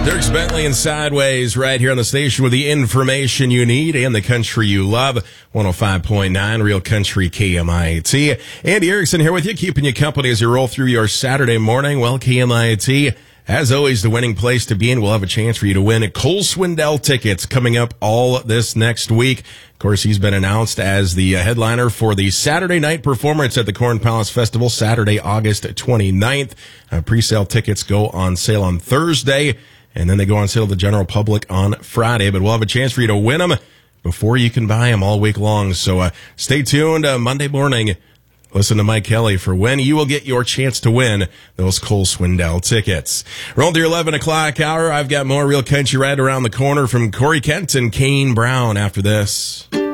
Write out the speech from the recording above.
Dierks Bentley and Sideways right here on the station with the information you need and the country you love. 105.9 Real Country KMIT. Andy Erickson here with you, keeping you company as you roll through your Saturday morning. Well, KMIT, as always, the winning place to be in. We'll have a chance for you to win Cole Swindell tickets coming up all this next week. Of course, he's been announced as the headliner for the Saturday night performance at the Corn Palace Festival, Saturday, August 29th. Pre-sale tickets go on sale on Thursday, and then they go on sale to the general public on Friday. But we'll have a chance for you to win them before you can buy them all week long. So stay tuned Monday morning. Listen to Mike Kelly for when you will get your chance to win those Cole Swindell tickets. Roll to your 11 o'clock hour. I've got more Real Country right around the corner from Corey Kent and Kane Brown after this.